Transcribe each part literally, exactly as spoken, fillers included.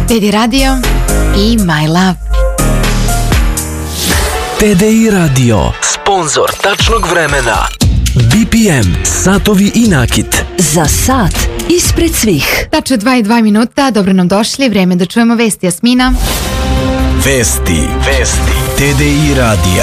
T D I Radio i My Love. T D I Radio, sponzor tačnog vremena. B P M, satovi i nakit. Za sat ispred svih. Tačno dva i dva minuta, dobro nam došli, vreme da čujemo vesti, Jasmina. Vesti, vesti, T D I radija.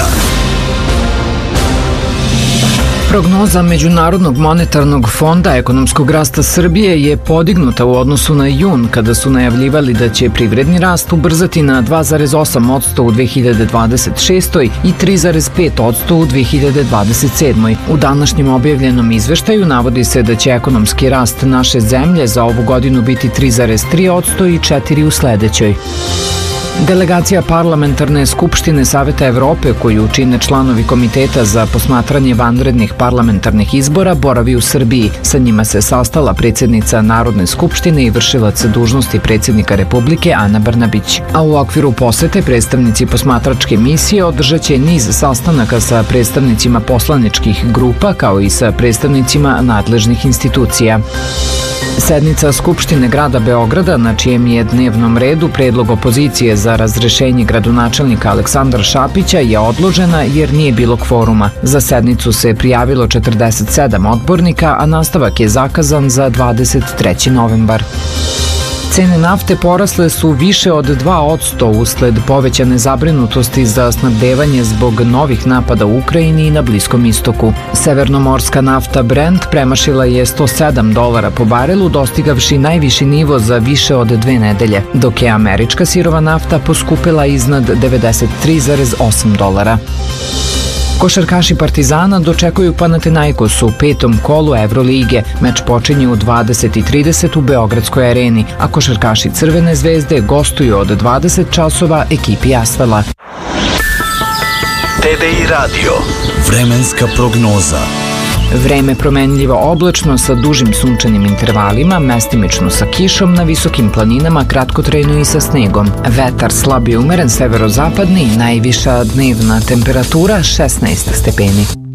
Prognoza Međunarodnog monetarnog fonda ekonomskog rasta Srbije je podignuta u odnosu na jun, kada su najavljivali da će privredni rast ubrzati na dva zarez osam posto u dve hiljade dvadeset šestoj i tri zarez pet posto u dve hiljade dvadeset sedmoj. U današnjem objavljenom izveštaju navodi se da će ekonomski rast naše zemlje za ovu godinu biti tri zarez tri posto i četiri u sledećoj. Delegacija Parlamentarne skupštine Saveta Evrope, koju čine članovi Komiteta za posmatranje vanrednih parlamentarnih izbora, boravi u Srbiji. Sa njima se sastala predsjednica Narodne skupštine i vršilac dužnosti predsjednika Republike Ana Brnabić. A u okviru posete predstavnici posmatračke misije održat će niz sastanaka sa predstavnicima poslaničkih grupa, kao i sa predstavnicima nadležnih institucija. Sednica Skupštine grada Beograda, na čijem je dnevnom redu predlog opozicije za razrešenje gradonačelnika Aleksandra Šapića, je odložena jer nije bilo kvoruma. Za sednicu se prijavilo četrdeset sedam odbornika, a nastavak je zakazan za dvadeset treći novembar. Cene nafte porasle su više od dva posto usled povećane zabrinutosti za snabdevanje zbog novih napada u Ukrajini i na Bliskom istoku. Severnomorska nafta Brent premašila je sto sedam dolara po barelu, dostigavši najviši nivo za više od dve nedelje, dok je američka sirova nafta poskupila iznad devedeset tri zarez osam dolara. Košarkaši Partizana dočekuju Panathinaikos u petom kolu Evrolige. Meč počinje u dvadeset i trideset u Beogradskoj areni, a košarkaši Crvene zvezde gostuju od dvadeset časova ekipi Asvela. T D I Radio, vremenska prognoza. Vreme promenljivo oblačno sa dužim sunčanim intervalima, mestimično sa kišom, na visokim planinama kratkotrajno i sa snegom. Vetar slab i umeren severozapadni, najviša dnevna temperatura šesnaest stepeni.